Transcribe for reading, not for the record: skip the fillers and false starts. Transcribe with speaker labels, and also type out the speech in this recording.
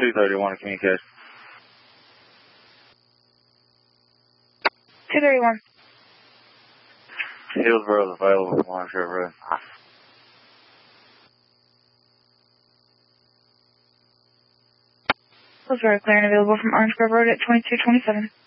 Speaker 1: 231 communication.
Speaker 2: 231.
Speaker 1: Hillsboro's available from Orange River Road.
Speaker 2: Hillsboro clear and available from Orange Grove Road at 2227.